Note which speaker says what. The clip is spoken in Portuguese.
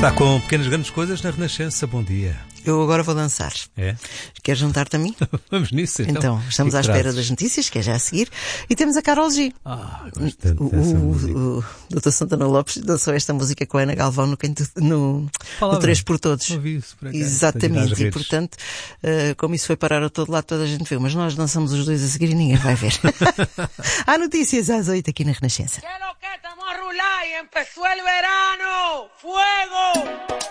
Speaker 1: Está com pequenas grandes coisas na Renascença. Bom dia.
Speaker 2: Eu agora vou dançar.
Speaker 1: É?
Speaker 2: Quer juntar-te a mim?
Speaker 1: Vamos nisso, então.
Speaker 2: Então, estamos à espera das notícias, que é já a seguir. E temos a Carol G.
Speaker 1: Gosto tanto dessa música.
Speaker 2: O Dr. Santana Lopes dançou esta música com a Ana Galvão no 3 por Todos.
Speaker 1: Ouvi isso por acaso.
Speaker 2: Exatamente. E, portanto, como isso foi parar a todo lado, toda a gente viu. Mas nós dançamos os dois a seguir e ninguém vai ver. Há notícias às 8 aqui na Renascença.
Speaker 3: ¿Qué es lo que estamos a rular y empezó el verano? ¡Fuego!